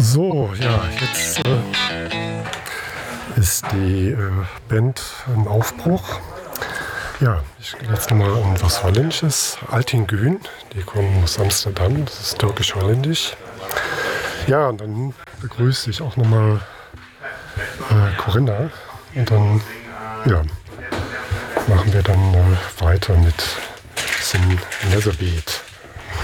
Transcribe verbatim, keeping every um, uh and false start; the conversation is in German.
So, ja, jetzt äh, ist die äh, Band im Aufbruch. Ja, ich gehe jetzt nochmal um was Holländisches. Altingün, die kommen aus Amsterdam, das ist türkisch-holländisch. Ja, und dann begrüße ich auch nochmal äh, Corinna. Und dann, ja, machen wir dann äh, weiter mit diesem Netherbeat.